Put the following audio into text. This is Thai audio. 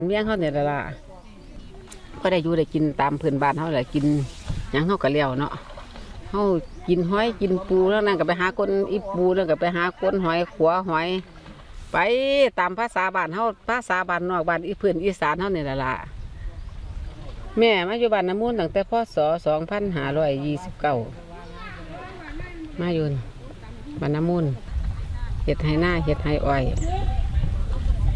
เมี่ยงเขาเนี่ยละก็ได้อยู่ได้กินตามพื้นบ้านเขาแหละกินยังเขาก็เลี้ยวเนาะเขากินหอยกินปูแล้วนั่นก็ไปหาคนอีปูแล้วก็ไปหาคนหอยขัวหอยไปตามภาษาบ้านเขาภาษาบ้านนอกบ้านอีพื้นอีสานเขาเนี่ยละแม่มาอยู่บ้านน้ำมูลตั้งแต่พศ2529มาอยู่บ้านน้ำมูลเห็ดไห้หน้าเห็ดไห้อ้อย